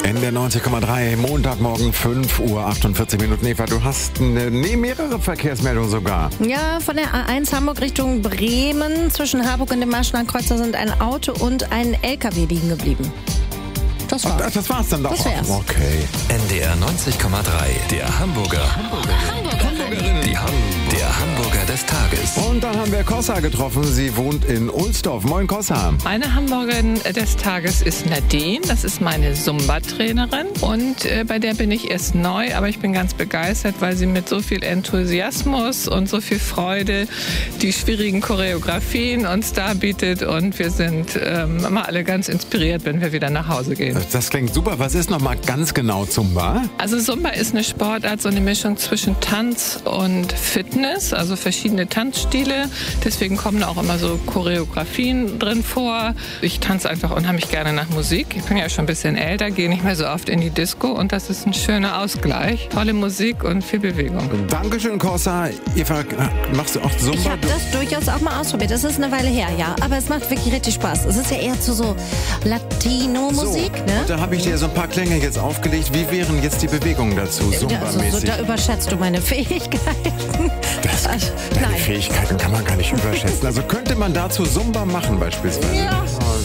In der 90,3, Montagmorgen 5:48 Uhr. Eva, du hast mehrere Verkehrsmeldungen sogar. Ja, von der A1 Hamburg Richtung Bremen. Zwischen Harburg und dem Marschlandkreuzer sind ein Auto und ein LKW liegen geblieben. Das war's. Ach, das war's dann doch. Das wär's. Okay. NDR 90,3, der Hamburgerin. Der Hamburger des Tages. Und dann haben wir Kossa getroffen. Sie wohnt in Ohlsdorf. Moin, Kossa. Meine Hamburgerin des Tages ist Nadine. Das ist meine Zumba-Trainerin. Und bei der bin ich erst neu, aber ich bin ganz begeistert, weil sie mit so viel Enthusiasmus und so viel Freude die schwierigen Choreografien uns darbietet. Und wir sind immer alle ganz inspiriert, wenn wir wieder nach Hause gehen. Das klingt super. Was ist nochmal ganz genau Zumba? Also Zumba ist eine Sportart, so eine Mischung zwischen Tanz und Fitness, also verschiedene Tanzstile. Deswegen kommen auch immer so Choreografien drin vor. Ich tanze einfach unheimlich gerne nach Musik. Ich bin ja schon ein bisschen älter, gehe nicht mehr so oft in die Disco und das ist ein schöner Ausgleich. Tolle Musik und viel Bewegung. Dankeschön, Kossa. Eva, machst du auch Zumba? Ich habe das durchaus auch mal ausprobiert. Das ist eine Weile her, ja. Aber es macht wirklich richtig Spaß. Es ist ja eher zu so Latino-Musik, So, ne? und da habe ich dir so ein paar Klänge jetzt aufgelegt. Wie wären jetzt die Bewegungen dazu, Ja, also, Zumba-mäßig? da überschätzt du meine Fähigkeiten. Deine Nein. Fähigkeiten kann man gar nicht überschätzen. Also könnte man dazu Zumba machen beispielsweise? Ja.